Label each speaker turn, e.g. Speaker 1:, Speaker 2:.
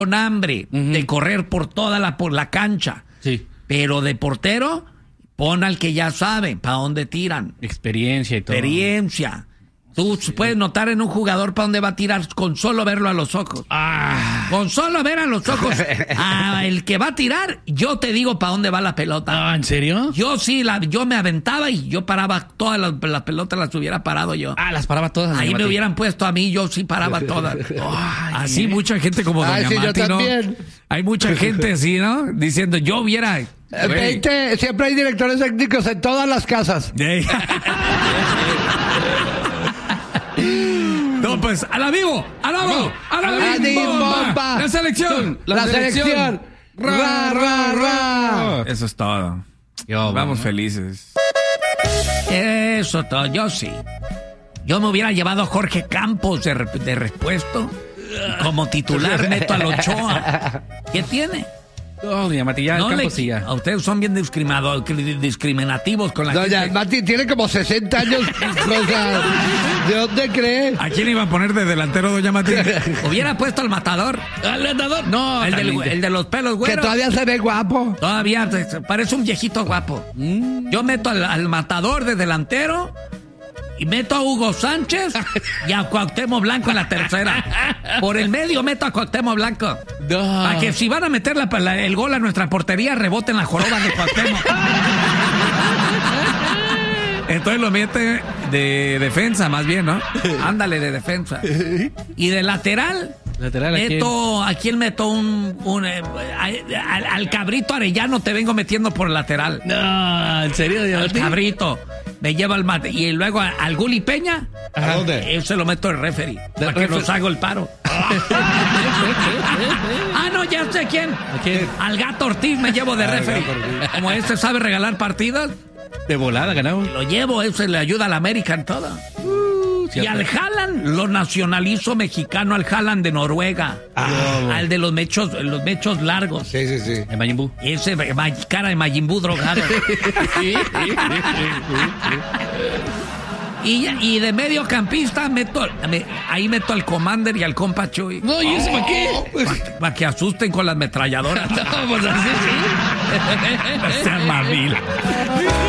Speaker 1: con hambre de correr por por la cancha.
Speaker 2: Sí.
Speaker 1: Pero de portero, pon al que ya sabe para dónde tiran.
Speaker 2: Experiencia y todo.
Speaker 1: Experiencia. Tú puedes notar en un jugador para dónde va a tirar con solo verlo a los ojos. Con solo ver a los ojos el que va a tirar, yo te digo para dónde va la pelota.
Speaker 2: ¿En serio?
Speaker 1: Yo sí, yo me aventaba y yo paraba todas las pelotas, las hubiera parado yo.
Speaker 2: Las paraba todas.
Speaker 1: Ahí me hubieran puesto a mí, yo sí paraba todas. Así mucha gente como Doña Mati, ¿no? Hay mucha gente así, ¿no? Diciendo, yo hubiera...
Speaker 3: Siempre hay directores técnicos en todas las casas.
Speaker 1: No, pues, al amigo, bomba. La selección.
Speaker 3: La selección. Ra.
Speaker 1: Eso es todo. Vamos felices. Eso es todo, yo sí. Yo me hubiera llevado a Jorge Campos de repuesto. Como titular meto al Ochoa. ¿Qué tiene?
Speaker 2: Doña Mati, ya Campos sí ya.
Speaker 1: Ustedes son bien discriminativos con la
Speaker 3: Doña
Speaker 1: gente.
Speaker 3: Mati tiene como 60 años. O sea, ¿de dónde cree?
Speaker 1: ¿A quién iba a poner de delantero, Doña Mati? Hubiera puesto al Matador.
Speaker 2: ¿Al Matador? No,
Speaker 1: el de los pelos, güey.
Speaker 3: Que todavía se ve guapo.
Speaker 1: Todavía parece un viejito guapo. Yo meto al Matador de delantero y meto a Hugo Sánchez y a Cuauhtémoc Blanco en la tercera. Por el medio meto a Cuauhtémoc Blanco. Para que si van a meter el gol a nuestra portería, reboten la joroba de Cuauhtémoc. Entonces lo mete de defensa, más bien, ¿no? Ándale, de defensa. Y de lateral... ¿a quién meto? Al Cabrito Arellano te vengo metiendo por lateral.
Speaker 2: No, ¿en serio?
Speaker 1: Al Cabrito. Me lleva al mate. Y luego al Guli Peña.
Speaker 3: ¿A dónde?
Speaker 1: Él se lo meto el referee. Para que nos haga el paro. No, ya sé quién.
Speaker 2: ¿A quién?
Speaker 1: Al Gato Ortiz me llevo de referee. Como este sabe regalar partidas.
Speaker 2: De volada ganamos.
Speaker 1: Lo llevo, ese le ayuda al América en todo. Y al Haaland lo nacionalizo mexicano, al Haaland de Noruega. Al de los mechos largos.
Speaker 3: Sí.
Speaker 2: En Majin Buu.
Speaker 1: Ese cara de Majin Buu drogado. Y de mediocampista meto al Commander y al compa Chuy.
Speaker 2: No, ¿y eso para qué?
Speaker 1: Para que asusten con las ametralladoras.
Speaker 2: No, pues así sí.
Speaker 1: Sean mamil.